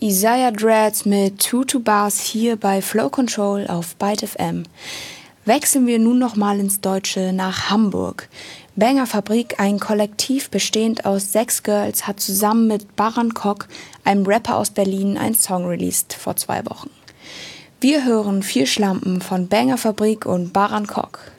Isaiah Dreads mit Tutu Bars hier bei Flow Control auf Byte FM. Wechseln wir nun nochmal ins Deutsche nach Hamburg. Banger Fabrik, ein Kollektiv bestehend aus 6 Girls, hat zusammen mit Baran Kok, einem Rapper aus Berlin, einen Song released vor 2 Wochen. Wir hören 4 Schlampen von Banger Fabrik und Baran Kok.